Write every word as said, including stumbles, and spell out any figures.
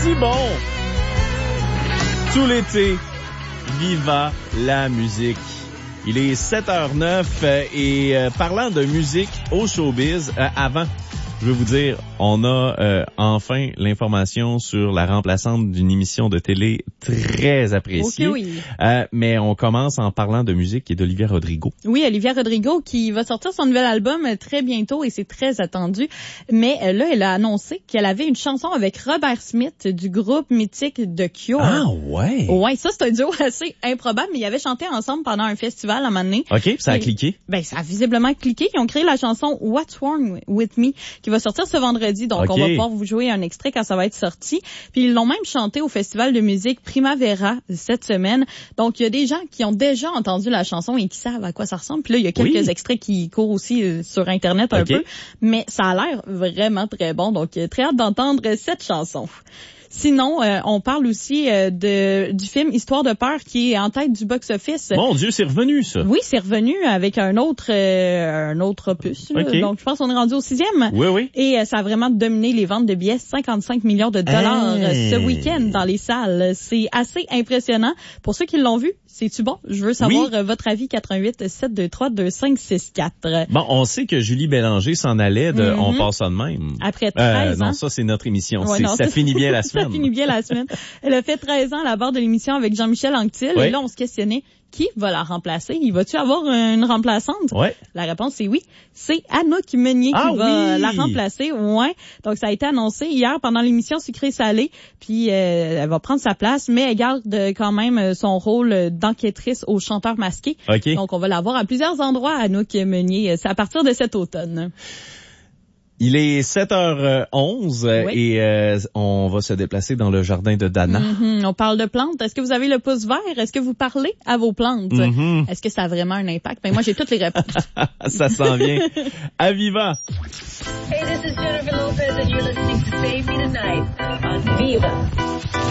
si bon. Tout l'été, viva la musique. Il est sept heures neuf euh, et euh, parlant de musique au showbiz, euh, avant, je veux vous dire, on a euh, enfin l'information sur la remplaçante d'une émission de télé très appréciée. Ok, oui. Euh, mais on commence en parlant de musique qui est d'Olivia Rodrigo. Oui, Olivia Rodrigo qui va sortir son nouvel album très bientôt et c'est très attendu. Mais euh, là, elle a annoncé qu'elle avait une chanson avec Robert Smith du groupe mythique The Cure. Ah ouais? Ouais, ça c'est un duo assez improbable, mais ils avaient chanté ensemble pendant un festival à un moment donné. OK, ça a et, cliqué? Ben, ça a visiblement cliqué. Ils ont créé la chanson What's Wrong With Me qui va sortir ce vendredi. Donc, okay. on va pouvoir vous jouer un extrait quand ça va être sorti. Puis, ils l'ont même chanté au festival de musique Primavera cette semaine. Donc, il y a des gens qui ont déjà entendu la chanson et qui savent à quoi ça ressemble. Puis là, il y a quelques oui. extraits qui courent aussi euh, sur Internet un okay. peu. Mais ça a l'air vraiment très bon. Donc, très hâte d'entendre cette chanson. Sinon, euh, on parle aussi euh, de du film Histoire de peur qui est en tête du box-office. Mon Dieu, c'est revenu, ça. Oui, c'est revenu avec un autre euh, un autre opus. Okay. Donc, je pense qu'on est rendu au sixième. Oui, oui. Et euh, ça a vraiment dominé les ventes de billets, cinquante-cinq millions de dollars hey. ce week-end dans les salles. C'est assez impressionnant. Pour ceux qui l'ont vu, c'est-tu bon? Je veux savoir oui. euh, votre avis, quatre un huit, sept deux trois, deux cinq six quatre. Bon, on sait que Julie Bélanger s'en allait de mm-hmm. On passe ça de même. Après treize euh, ans. Non, ça, c'est notre émission. Ouais, c'est, non, ça, ça finit bien la semaine. Ça finit bien la semaine. Elle a fait treize ans à la barre de l'émission avec Jean-Michel Anctil. Oui. Et là, on se questionnait, qui va la remplacer? Il va-tu avoir une remplaçante? Ouais. La réponse, c'est oui. C'est Anouk Meunier ah, qui va oui. la remplacer. Ouais. Donc, ça a été annoncé hier pendant l'émission Sucré-Salé. Puis, euh, elle va prendre sa place, mais elle garde quand même son rôle d'enquêtrice au Chanteur masqué. Okay. Donc, on va la voir à plusieurs endroits, Anouk Meunier. C'est à partir de cet automne. Il est sept heures onze oui. et euh, on va se déplacer dans le jardin de Dana. Mm-hmm. On parle de plantes. Est-ce que vous avez le pouce vert? Est-ce que vous parlez à vos plantes? Mm-hmm. Est-ce que ça a vraiment un impact? Ben, moi, j'ai toutes les réponses. Ça s'en vient. Aviva! Hey, this is Jennifer Lopez and you're listening to Save Me Tonight on Viva.